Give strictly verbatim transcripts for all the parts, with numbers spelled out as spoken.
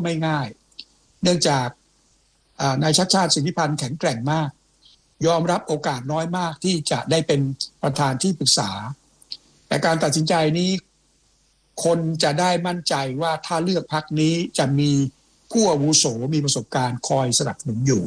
ไม่ง่ายเนื่องจากนายชัชชาติสิทธิพันธ์แข็งแกร่งมากยอมรับโอกาสน้อยมากที่จะได้เป็นประธานที่ปรึกษาแต่การตัดสินใจนี้คนจะได้มั่นใจว่าถ้าเลือกพรรคนี้จะมีผู้อาวุโสมีประสบการณ์คอยสนับสนุนอยู่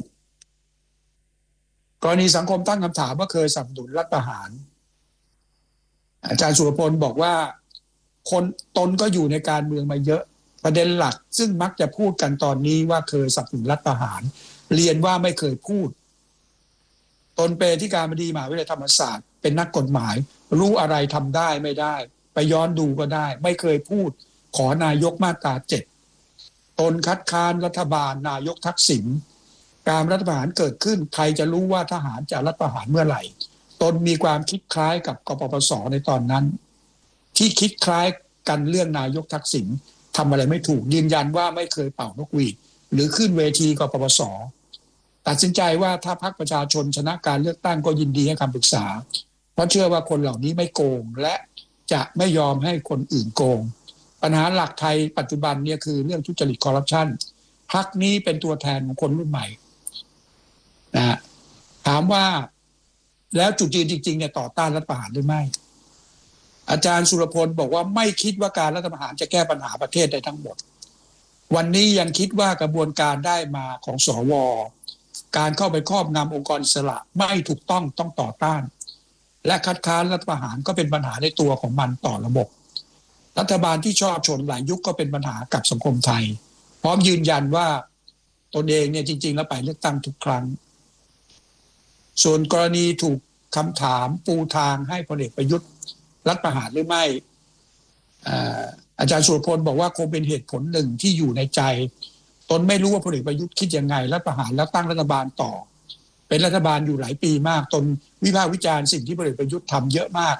กรณีสังคมตั้งคำถามว่าเคยสนับสนุนรัฐประหารอาจารย์สุรพลบอกว่าคนตนก็อยู่ในการเมืองมาเยอะประเด็นหลักซึ่งมักจะพูดกันตอนนี้ว่าเคยสนับสนุนรัฐประหารเรียนว่าไม่เคยพูดตนเป็นที่การบดีมหาวิทยาลัยธรรมศาสตร์เป็นนักกฎหมายรู้อะไรทำได้ไม่ได้ไปย้อนดูก็ได้ไม่เคยพูดขอนายกมาตราเจ็ดตนคัดค้านรัฐบาลนายกทักษิณการรัฐประหารเกิดขึ้นใครจะรู้ว่าทหารจะรัฐประหารเมื่อไหร่ตนมีความคิดคล้ายกับกปปสในตอนนั้นที่คิดคล้ายกันเรื่องนายกทักษิณทำอะไรไม่ถูกยืนยันว่าไม่เคยเป่านกหวีดหรือขึ้นเวทีกปปสตัดสินใจว่าถ้าพรรคประชาชนชนะการเลือกตั้งก็ยินดีให้คำปรึกษาเพราะเชื่อว่าคนเหล่านี้ไม่โกงและจะไม่ยอมให้คนอื่นโกงปัญหาหลักไทยปัจจุบันเนี่ยคือเรื่องทุจริตคอร์รัปชันพรรคนี้เป็นตัวแทนของคนรุ่นใหม่นะถามว่าแล้วจุดยืนจริงๆเนี่ยต่อต้านรัฐประหารหรือไม่อาจารย์สุรพลบอกว่าไม่คิดว่าการรัฐประหารจะแก้ปัญหาประเทศได้ทั้งหมดวันนี้ยังคิดว่ากระบวนการได้มาของสวการเข้าไปครอบงำองค์กรอิสระไม่ถูกต้องต้องต่อต้านและคัดค้านรัฐประหารก็เป็นปัญหาในตัวของมันต่อระบบรัฐบาลที่ชอบชนหลายยุคก็เป็นปัญหากับสังคมไทยพร้อมยืนยันว่าตนเองเนี่ยจริงๆแล้วไปเลือกตั้งทุกครั้งส่วนกรณีถูกคำถามปูทางให้พลเอกประยุทธ์รัฐประหารหรือไม่อาจารย์สุรพลบอกว่าคงเป็นเหตุผลหนึ่งที่อยู่ในใจตนไม่รู้ว่าพลเอกประยุทธ์คิดยังไงรัฐประหารแล้วตั้งรัฐบาลต่อเป็นรัฐบาลอยู่หลายปีมากตนวิพากษ์วิจารณ์สิ่งที่พลเอกประยุทธ์ทำเยอะมาก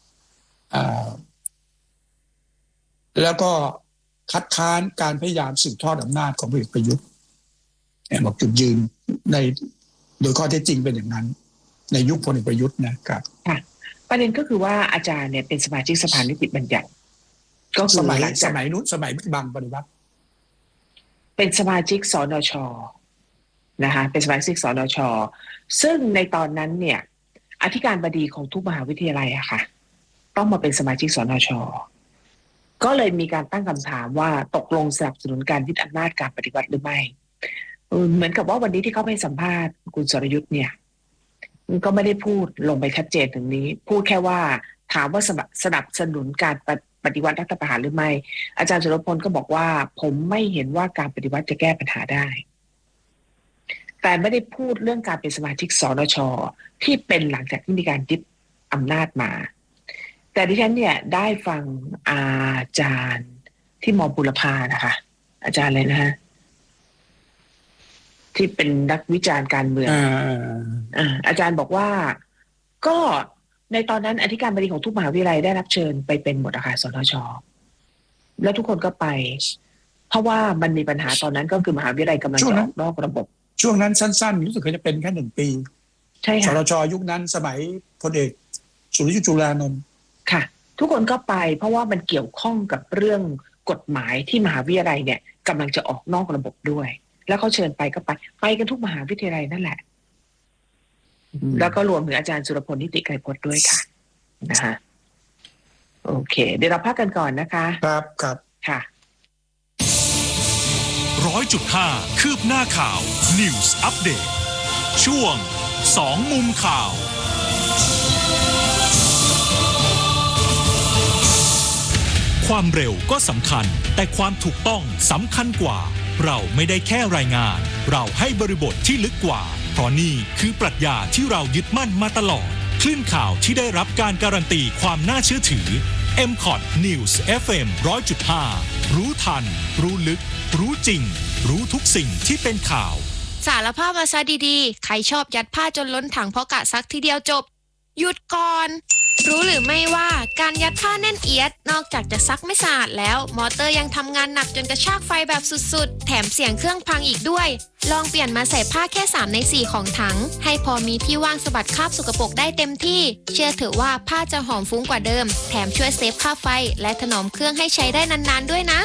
แล้วก็คัดค้านการพยายามสืบทอดอำนาจของพลเอกประยุทธ์บอกจุดยืนในโดยข้อเท็จจริงเป็นอย่างนั้นในยุคพลเอกประยุทธ์นะครับค่ะประเด็นก็คือว่าอาจารย์เนี่ยเป็นสมาชิกสภานิติบัญญัติก็คือสมัยสมัยนู้นสมัยบางปฏิวัติเป็นสมาชิกสนช.นะคะเป็นสมาชิกสนช.ซึ่งในตอนนั้นเนี่ยอธิการบดีของทุกมหาวิทยาลัยอะค่ะต้องมาเป็นสมาชิกสนช.ก็เลยมีการตั้งคำถามว่าตกลงสนับสนุนการยึดอำนาจการปฏิวัติหรือไม่เหมือนกับว่าวันนี้ที่เขาไปสัมภาษณ์คุณสรยุทธ์เนี่ยก็ไม่ได้พูดลงไปชัดเจนถึงนี้พูดแค่ว่าถามว่าสนับสนุนการปฏิวัติรัฐประหารหรือไม่อาจารย์สุรพลก็บอกว่าผมไม่เห็นว่าการปฏิวัติจะแก้ปัญหาได้แต่ไม่ได้พูดเรื่องการเป็นสมาชิกสนช.ที่เป็นหลังจากที่มีการยึดอำนาจมาแต่ดิฉันเนี่ยได้ฟังอาจารย์ที่ม.บุรพานะคะอาจารย์เลยนะฮะที่เป็นนักวิจารณ์การเมืองอ่าอาจารย์บอกว่าก็ในตอนนั้นอธิการบดีของทุกมหาวิทยาลัยได้รับเชิญไปเป็นหมดนะคะสนช.แล้วทุกคนก็ไปเพราะว่ามันมีปัญหาตอนนั้นก็คือมหาวิทยาลัยกำลังจะออกนอกระบบช่วงนั้นสั้นๆรู้สึกจะเป็นแค่หนึ่งปีใช่ค่ะสนช.ยุคนั้นสมัยพลเอกสุรยุทธจุลานนท์ค่ะทุกคนก็ไปเพราะว่ามันเกี่ยวข้องกับเรื่องกฎหมายที่มหาวิทยาลัยเนี่ยกำลังจะออกนอกระบบด้วยแล้วเขาเชิญไปก็ไปไปกันทุกมหาวิทยาลัยนั่นแหละแล้วก็รวมถึงอาจารย์สุรพลนิติไกรพจน์ด้วยค่ะนะฮะโอเคเดี๋ยวเราพักกันก่อนนะคะครับครับค่ะร้อยจุดห้าคืบหน้าข่าว News Update ช่วงสองมุมข่าวความเร็วก็สำคัญแต่ความถูกต้องสำคัญกว่าเราไม่ได้แค่รายงานเราให้บริบทที่ลึกกว่าเพราะนี่คือปรัชญาที่เรายึดมั่นมาตลอดคลื่นข่าวที่ได้รับการการันตีความน่าเชื่อถือ เอ็ม คอท News เอฟ เอ็ม หนึ่งร้อยจุดห้า รู้ทันรู้ลึกรู้จริงรู้ทุกสิ่งที่เป็นข่าวสารภาพมาซะดีๆใครชอบยัดผ้าจนล้นถังเพราะกะซักทีเดียวจบหยุดก่อนรู้หรือไม่ว่าการยัดผ้าแน่นเอียดนอกจากจะซักไม่สะอาดแล้วมอเตอร์ยังทำงานหนักจนกระชากไฟแบบสุดๆแถมเสียงเครื่องพังอีกด้วยลองเปลี่ยนมาใส่ผ้าแค่สามในสี่ของถังให้พอมีที่ว่างสะบัดคราบสกปรกได้เต็มที่เชื่อเถอะว่าผ้าจะหอมฟุ้งกว่าเดิมแถมช่วยเซฟค่าไฟและถนอมเครื่องให้ใช้ได้นานๆด้วยนะ